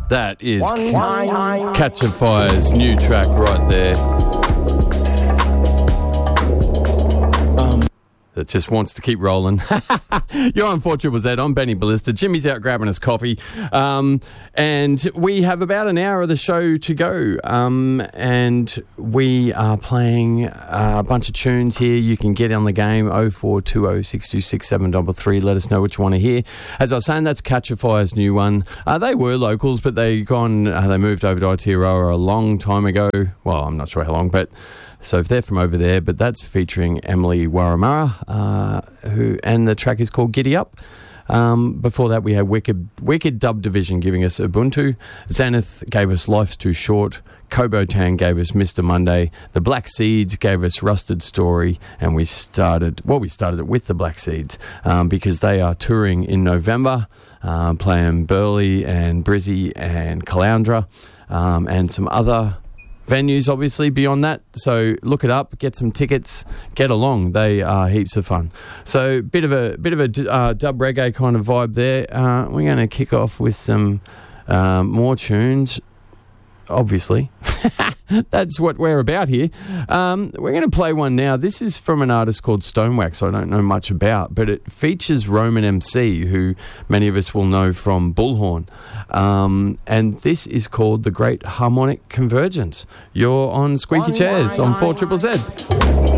That is Catch a Fire's new track right there. That just wants to keep rolling. You're on 4ZZZ. I'm Benny Ballista. Jimmy's out grabbing us coffee. And we have about an hour of the show to go. And we are playing a bunch of tunes here. You can get on the game, 0420 626 733. Let us know what you want to hear. As I was saying, that's Catch a Fire's new one. They were locals, but they moved over to Aotearoa a long time ago. Well, I'm not sure how long, but... So if they're from over there, but that's featuring Emily Waramara, and the track is called Giddy Up. Before that, we had Wicked Dub Division giving us Ubuntu. Xanath gave us Life's Too Short. Kobo Tang gave us Mr. Monday. The Black Seeds gave us Rusted Story. And we started it with the Black Seeds because they are touring in November, playing Burleigh and Brizzy and Caloundra and some other venues obviously beyond that, so look it up, get some tickets, get along. They are heaps of fun. So bit of a dub reggae kind of vibe there. We're going to kick off with some more tunes, obviously. That's what we're about here. We're going to play one now. This is from an artist called Stonewax I don't know much about, but it features Roman MC, who many of us will know from Bullhorn. And this is called The Great Harmonic Convergence. You're on Squeaky Chairs on 4ZZZ.